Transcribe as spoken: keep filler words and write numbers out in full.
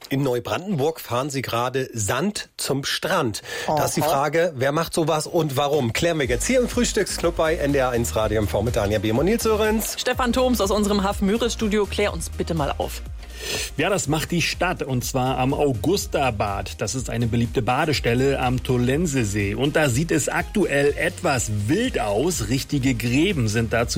In Neubrandenburg fahren sie gerade Sand zum Strand. Aha. Da ist die Frage, wer macht sowas und warum? Klären wir jetzt hier im Frühstücksclub bei N D R eins Radio im mit Anja Behm und Nils Sörenz. Stefan Thoms aus unserem Haff-Müritz-Studio, klär uns bitte mal auf. Ja, das macht die Stadt, und zwar am Augustabad. Das ist eine beliebte Badestelle am Tollensesee. Und da sieht es aktuell etwas wild aus. Richtige Gräben sind dazu